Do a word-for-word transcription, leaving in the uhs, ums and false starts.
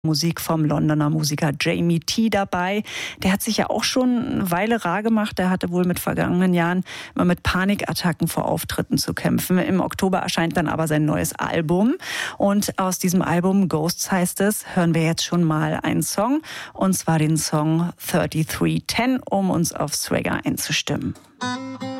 Musik vom Londoner Musiker Jamie T dabei. Der hat sich ja auch schon eine Weile rar gemacht. Der hatte wohl mit vergangenen Jahren immer mit Panikattacken vor Auftritten zu kämpfen. Im Oktober erscheint dann aber sein neues Album. Und aus diesem Album Ghosts heißt es, hören wir jetzt schon mal einen Song. Und zwar den Song thirty-three ten, um uns auf Swagger einzustimmen.